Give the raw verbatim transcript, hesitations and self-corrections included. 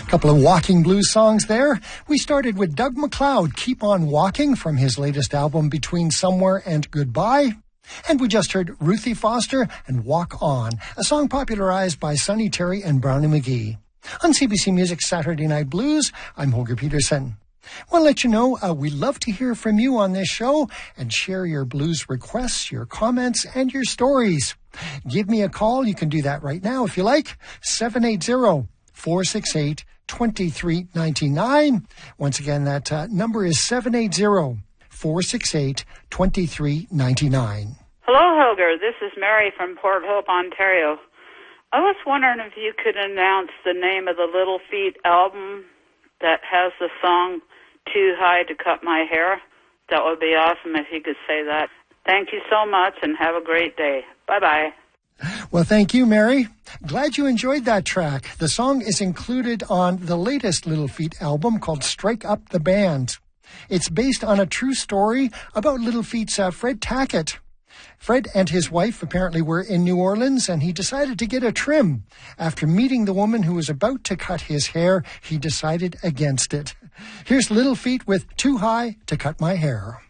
Couple of walking blues songs there. We started with Doug MacLeod, Keep On Walking, from his latest album Between Somewhere and Goodbye. And we just heard Ruthie Foster and Walk On, a song popularized by Sonny Terry and Brownie McGhee. On C B C Music Saturday Night Blues, I'm Holger Peterson. I want to let you know uh, we love to hear from you on this show and share your blues requests, your comments, and your stories. Give me a call. You can do that right now if you like. seven eight zero, four six eight, two three nine nine. Once again, that uh, number is seven eight zero, four six eight, two three nine nine. Hello, Holger. This is Mary from Port Hope, Ontario. I was wondering if you could announce the name of the Little Feat album that has the song Too High to Cut My Hair. That would be awesome if you could say that. Thank you so much and have a great day. Bye-bye. Well, thank you, Mary. Glad you enjoyed that track. The song is included on the latest Little Feat album called Strike Up the Band. It's based on a true story about Little Feat's uh, Fred Tackett. Fred and his wife apparently were in New Orleans, and he decided to get a trim. After meeting the woman who was about to cut his hair, he decided against it. Here's Little Feat with Too High to Cut My Hair.